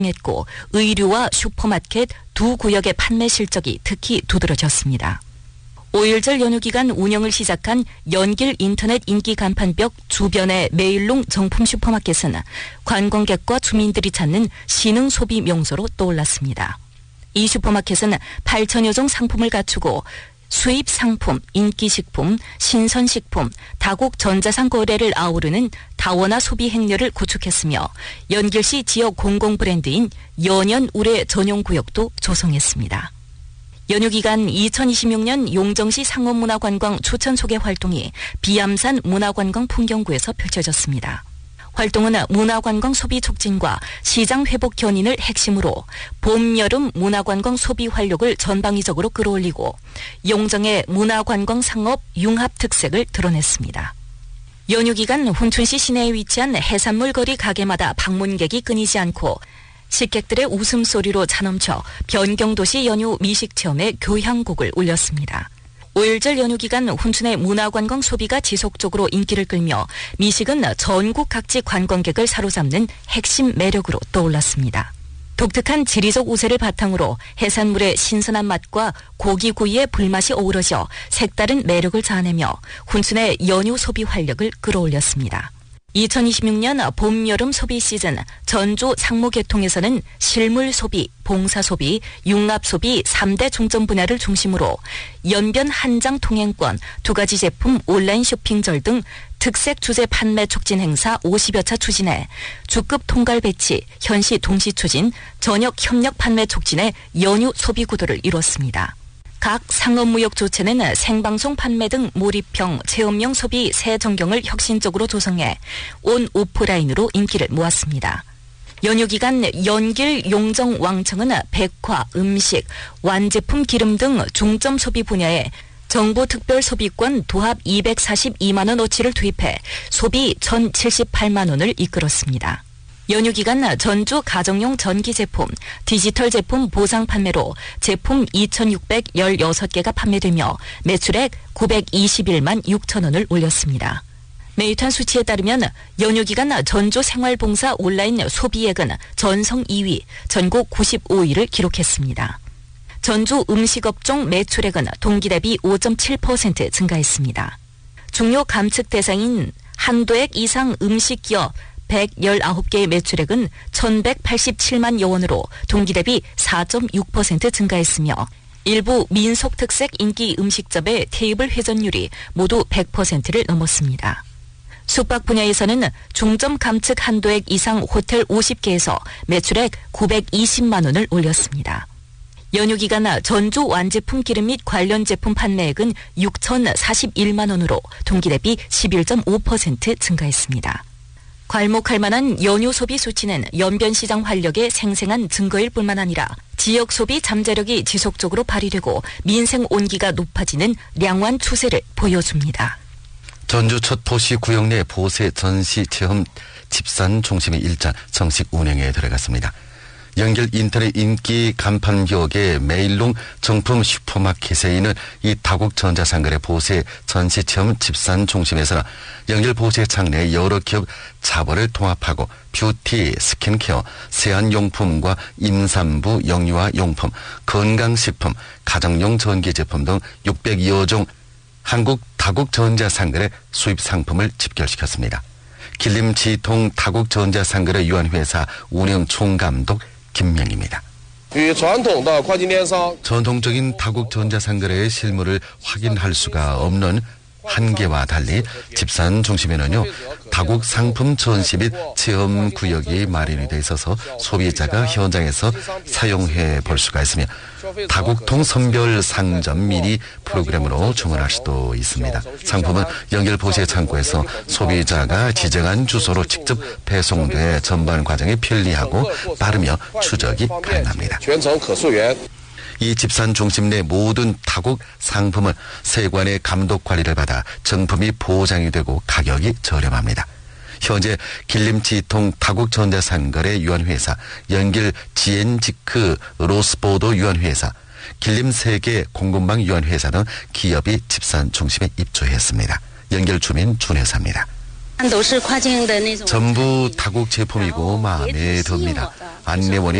했고 의류와 슈퍼마켓 두 구역의 판매 실적이 특히 두드러졌습니다. 5일절 연휴 기간 운영을 시작한 연길 인터넷 인기 간판벽 주변의 메일롱 정품 슈퍼마켓은 관광객과 주민들이 찾는 신흥 소비 명소로 떠올랐습니다. 이 슈퍼마켓은 8천여 종 상품을 갖추고 수입 상품, 인기식품, 신선식품, 다국 전자상 거래를 아우르는 다원화 소비 행렬을 구축했으며 연길시 지역 공공 브랜드인 연연 우레 전용 구역도 조성했습니다. 연휴 기간 2026년 용정시 상업문화관광 추천 소개 활동이 비암산 문화관광 풍경구에서 펼쳐졌습니다. 활동은 문화관광 소비 촉진과 시장 회복 견인을 핵심으로 봄, 여름 문화관광 소비 활력을 전방위적으로 끌어올리고 용정의 문화관광 상업 융합 특색을 드러냈습니다. 연휴 기간 훈춘시 시내에 위치한 해산물 거리 가게마다 방문객이 끊이지 않고 식객들의 웃음소리로 차넘쳐 변경도시 연휴 미식체험에 교향곡을 울렸습니다. 5일절 연휴 기간 훈춘의 문화관광 소비가 지속적으로 인기를 끌며 미식은 전국 각지 관광객을 사로잡는 핵심 매력으로 떠올랐습니다. 독특한 지리적 우세를 바탕으로 해산물의 신선한 맛과 고기구이의 불맛이 어우러져 색다른 매력을 자아내며 훈춘의 연휴 소비 활력을 끌어올렸습니다. 2026년 봄, 여름 소비 시즌 전주 상무계통에서는 실물 소비, 봉사 소비, 융합 소비 3대 중점 분야를 중심으로 연변 한장 통행권, 2가지 제품 온라인 쇼핑절 등 특색 주제 판매 촉진 행사 50여 차 추진해 주급 통갈 배치, 현시 동시 추진, 전역 협력 판매 촉진해 연휴 소비 구도를 이뤘습니다. 각 상업무역 조체는 생방송 판매 등 몰입형 체험형 소비 새 전경을 혁신적으로 조성해 온 오프라인으로 인기를 모았습니다. 연휴 기간 연길 용정 왕청은 백화, 음식, 완제품 기름 등 중점 소비 분야에 정부 특별 소비권 도합 242만 원어치를 투입해 소비 1,078만 원을 이끌었습니다. 연휴 기간 전주 가정용 전기 제품, 디지털 제품 보상 판매로 제품 2,616개가 판매되며 매출액 921만 6천 원을 올렸습니다. 메이탄 수치에 따르면 연휴 기간 전주 생활봉사 온라인 소비액은 전성 2위, 전국 95위를 기록했습니다. 전주 음식업종 매출액은 동기 대비 5.7% 증가했습니다. 중요 감측 대상인 한도액 이상 음식기업 119개의 매출액은 1,187만 여원으로 동기 대비 4.6% 증가했으며 일부 민속 특색 인기 음식점의 테이블 회전율이 모두 100%를 넘었습니다. 숙박 분야에서는 중점 감측 한도액 이상 호텔 50개에서 매출액 920만 원을 올렸습니다. 연휴 기간 전주 완제품 기름 및 관련 제품 판매액은 6,041만 원으로 동기 대비 11.5% 증가했습니다. 괄목할 만한 연휴 소비 수치는 연변시장 활력의 생생한 증거일 뿐만 아니라 지역 소비 잠재력이 지속적으로 발휘되고 민생 온기가 높아지는 량환 추세를 보여줍니다. 전주 첫 도시 구역 내 보세 전시 체험 집산 중심의 일자 정식 운영에 들어갔습니다. 연길 인터넷 인기 간판벽의 메일롱 정품 슈퍼마켓에 있는 이 다국 전자상거래 보세 전시체험 집산 중심에서는 연길 보세창 내 여러 기업 자본을 통합하고 뷰티, 스킨케어, 세안용품과 임산부 영유아 용품, 건강식품, 가정용 전기제품 등 602여 종 한국 다국 전자상거래 수입 상품을 집결시켰습니다. 길림지통 다국 전자상거래 유한회사 운영 총감독 김명입니다. 전통적인 다국 전자상거래의 실물을 확인할 수가 없는 한계와 달리 집산 중심에는요, 다국 상품 전시 및 체험 구역이 마련이 돼 있어서 소비자가 현장에서 사용해 볼 수가 있으며 다국통 선별 상점 미니 프로그램으로 주문할 수도 있습니다. 상품은 연결 보세 창고에서 소비자가 지정한 주소로 직접 배송돼 전반 과정이 편리하고 빠르며 추적이 가능합니다. 이 집산 중심 내 모든 다국 상품은 세관의 감독 관리를 받아 정품이 보장이 되고 가격이 저렴합니다. 현재 길림지통 다국 전자상거래 유한회사, 연길 지엔지크 로스보도 유한회사, 길림세계 공급망 유한회사 등 기업이 집산 중심에 입주했습니다. 연결 주민 준회사입니다. 전부 다국 제품이고 마음에 듭니다. 안내원이